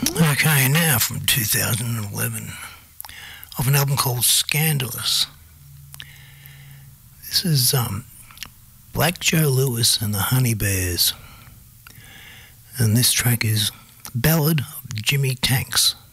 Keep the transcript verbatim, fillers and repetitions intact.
Okay, now from two thousand eleven, of an album called Scandalous. This is um, Black Joe Lewis and the Honey Bears. And this track is Ballad of Jimmy Tanks.